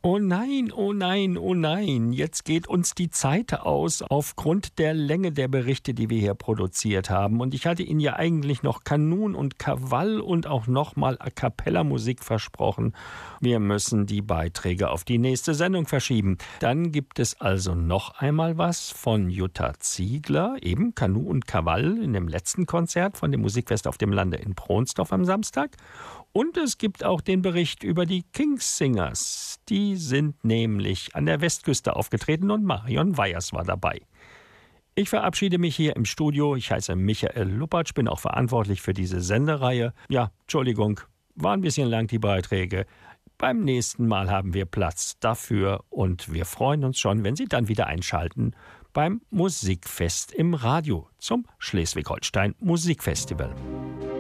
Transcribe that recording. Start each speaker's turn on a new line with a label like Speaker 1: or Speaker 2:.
Speaker 1: Oh nein, oh nein, oh nein, jetzt geht uns die Zeit aus aufgrund der Länge der Berichte, die wir hier produziert haben. Und ich hatte Ihnen ja eigentlich noch Kanun und Krawall und auch nochmal A-Cappella-Musik versprochen. Wir müssen die Beiträge auf die nächste Sendung verschieben. Dann gibt es also noch einmal was von Jutta Ziegler, eben Kanu und Krawall in dem letzten Konzert von dem Musikfest auf dem Lande in Pronsdorf am Samstag. Und es gibt auch den Bericht über die King's-Singers. Die sind nämlich an der Westküste aufgetreten und Marion Weyers war dabei. Ich verabschiede mich hier im Studio. Ich heiße Michael Luppertsch, bin auch verantwortlich für diese Sendereihe. Ja, Entschuldigung, war ein bisschen lang die Beiträge. Beim nächsten Mal haben wir Platz dafür und wir freuen uns schon, wenn Sie dann wieder einschalten beim Musikfest im Radio zum Schleswig-Holstein Musikfestival.